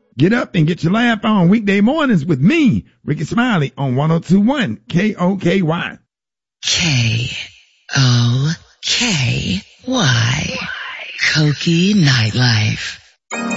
Get up and get your laugh on weekday mornings with me, Ricky Smiley, on 102.1 KOKY. KOKY. Koki Nightlife.